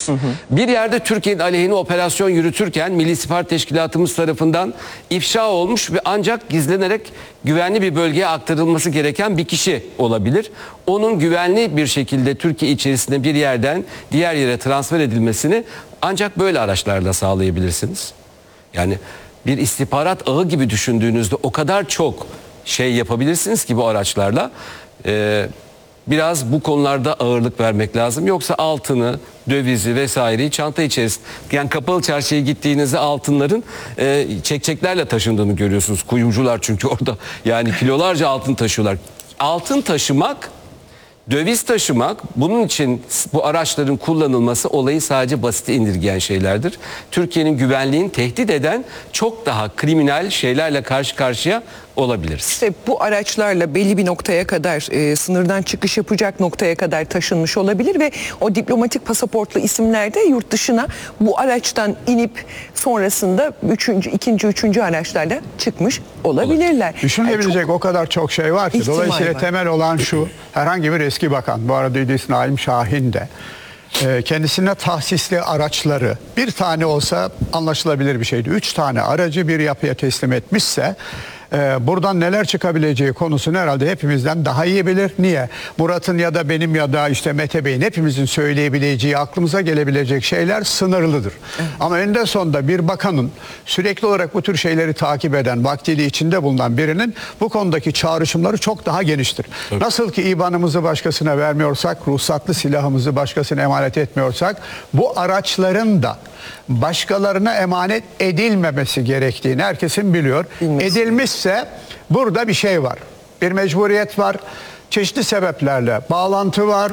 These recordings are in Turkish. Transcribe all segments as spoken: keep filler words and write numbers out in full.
Hı hı. Bir yerde Türkiye'nin aleyhine operasyon yürütürken Milli İstihbarat Teşkilatımız tarafından ifşa olmuş ve ancak gizlenerek güvenli bir bölgeye aktarılması gereken bir kişi olabilir. Onun güvenli bir şekilde Türkiye içerisinde bir yerden diğer yere transfer edilmesini ancak böyle araçlarla sağlayabilirsiniz. Yani bir istihbarat ağı gibi düşündüğünüzde o kadar çok şey yapabilirsiniz ki bu araçlarla. Ee, biraz bu konularda ağırlık vermek lazım. Yoksa altını, dövizi vesaireyi çanta içerisinde, yani kapalı çarşıya gittiğinizde altınların e, çekçeklerle taşındığını görüyorsunuz. Kuyumcular çünkü orada yani kilolarca altın taşıyorlar. Altın taşımak, döviz taşımak, bunun için bu araçların kullanılması olayı sadece basite indirgeyen şeylerdir. Türkiye'nin güvenliğini tehdit eden çok daha kriminal şeylerle karşı karşıya olabiliriz. İşte bu araçlarla belli bir noktaya kadar, e, sınırdan çıkış yapacak noktaya kadar taşınmış olabilir ve o diplomatik pasaportlu isimler de yurt dışına bu araçtan inip sonrasında üçüncü, ikinci, üçüncü araçlarla çıkmış olabilirler. Düşünebilecek yani o kadar çok şey var ki. Dolayısıyla var. temel olan şu: herhangi bir eski bakan, bu arada İdris Naim Şahin de e, kendisine tahsisli araçları bir tane olsa anlaşılabilir bir şeydi. Üç tane aracı bir yapıya teslim etmişse Ee, buradan neler çıkabileceği konusunu herhalde hepimizden daha iyi bilir. Niye? Murat'ın ya da benim ya da işte Mete Bey'in, hepimizin söyleyebileceği, aklımıza gelebilecek şeyler sınırlıdır. Evet. Ama eninde sonunda bir bakanın, sürekli olarak bu tür şeyleri takip eden, vaktiyle içinde bulunan birinin bu konudaki çağrışımları çok daha geniştir. Evet. Nasıl ki İ B A N'ımızı başkasına vermiyorsak, ruhsatlı silahımızı başkasına emanet etmiyorsak, bu araçların da başkalarına emanet edilmemesi gerektiğini herkesin biliyor. Bilmez. Edilmişse burada bir şey var. Bir mecburiyet var. Çeşitli sebeplerle bağlantı var.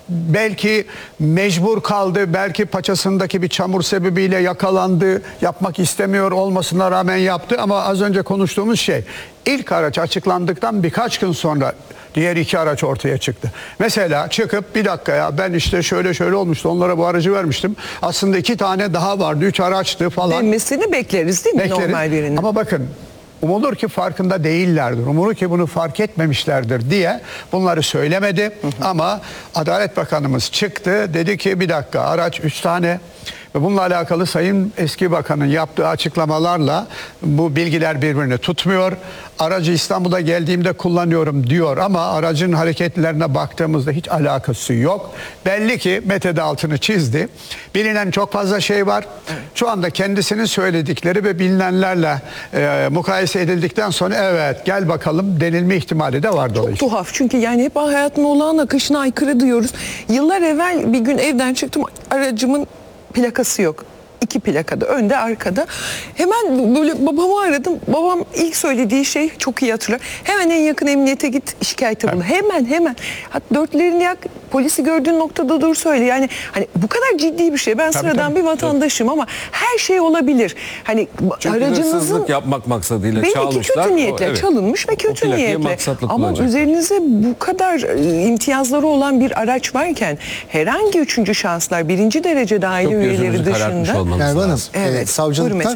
Belki mecbur kaldı. Belki paçasındaki bir çamur sebebiyle yakalandı. Yapmak istemiyor olmasına rağmen yaptı. Ama az önce konuştuğumuz şey, ilk araç açıklandıktan birkaç gün sonra diğer iki araç ortaya çıktı. Mesela çıkıp bir dakika ya ben işte şöyle şöyle olmuştu, onlara bu aracı vermiştim. Aslında iki tane daha vardı, üç araçtı falan. Denmesini bekleriz değil mi Bekleriz. normal birinin? Ama bakın, umulur ki farkında değillerdir. Umulur ki bunu fark etmemişlerdir diye bunları söylemedi. Hı hı. Ama Adalet Bakanımız çıktı. Dedi ki bir dakika, araç üç tane. Ve bununla alakalı Sayın Eski Bakan'ın yaptığı açıklamalarla bu bilgiler birbirini tutmuyor. Aracı İstanbul'a geldiğimde kullanıyorum diyor ama aracın hareketlerine baktığımızda hiç alakası yok. Belli ki Mete de altını çizdi. Bilinen çok fazla şey var. Şu anda kendisinin söyledikleri ve bilinenlerle e, mukayese edildikten sonra evet gel bakalım denilme ihtimali de var dolayısıyla. Çok tuhaf çünkü yani hep hayatın olağan akışına aykırı diyoruz. Yıllar evvel bir gün evden çıktım, aracımın plakası yok. İki plakada, önde arkada. Hemen böyle babamı aradım. Babam ilk söylediği şey, çok iyi hatırlar. Hemen en yakın emniyete git, şikayete bulun. Hemen hemen. Hatta dörtlerini yak, polisi gördüğün noktada dur söyle. Yani hani bu kadar ciddi bir şey. Ben tabii, sıradan tabii. bir vatandaşım ama her şey olabilir. Hani çünkü aracınızın hırsızlık yapmak maksadıyla belki çalmışlar. kötü niyetle O, evet. çalınmış ve kötü niyetle. Ama üzerinize bu kadar e, imtiyazları olan bir araç varken herhangi üçüncü şanslar, birinci derecede aile çok üyeleri dışında. Merve Hanım, Evet, e, savcılıkta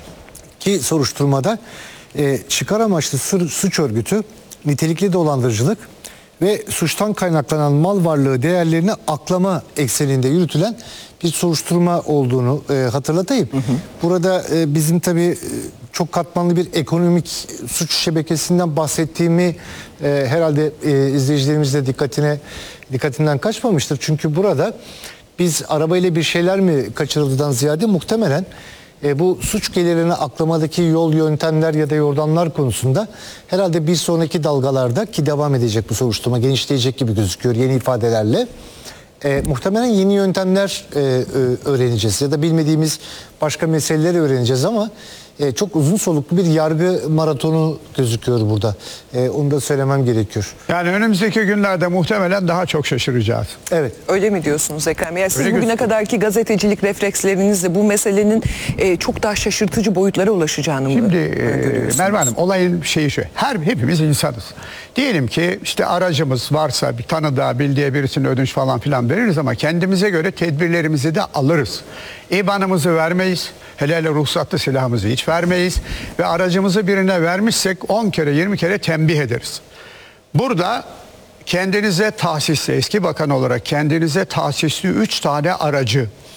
ki soruşturmada e, çıkar amaçlı su, suç örgütü, nitelikli dolandırıcılık ve suçtan kaynaklanan mal varlığı değerlerini aklama ekseninde yürütülen bir soruşturma olduğunu e, hatırlatayım. Hı hı. Burada e, bizim tabii e, çok katmanlı bir ekonomik suç şebekesinden bahsettiğimi e, herhalde e, izleyicilerimiz de dikkatine dikkatinden kaçmamıştır. Çünkü burada biz arabayla bir şeyler mi kaçırıldığından ziyade muhtemelen e, bu suç gelirini aklamadaki yol, yöntemler ya da yordamlar konusunda herhalde bir sonraki dalgalarda, ki devam edecek bu soruşturma, genişleyecek gibi gözüküyor yeni ifadelerle. E, muhtemelen yeni yöntemler e, e, öğreneceğiz ya da bilmediğimiz başka meseleleri öğreneceğiz ama e, çok uzun soluklu bir yargı maratonu gözüküyor burada. E, onu da söylemem gerekiyor. Yani önümüzdeki günlerde muhtemelen daha çok şaşıracağız. Evet. Öyle mi diyorsunuz Ekrem? Yani siz Öyle bugüne gözüküyor. kadarki gazetecilik reflekslerinizle bu meselenin e, çok daha şaşırtıcı boyutlara ulaşacağını Şimdi mı e, görüyorsunuz? Merve Hanım, olayın şeyi şu: her hepimiz insanız. Diyelim ki işte aracımız varsa bir tanıdığa, bildiği birisine ödünç falan filan veririz ama kendimize göre tedbirlerimizi de alırız. İ B A N'ımızı vermeyiz. Hele hele ruhsatlı silahımızı hiç vermeyiz. Ve aracımızı birine vermişsek on kere yirmi kere tembih ederiz. Burada kendinize tahsisli, eski bakan olarak kendinize tahsisli üç tane aracı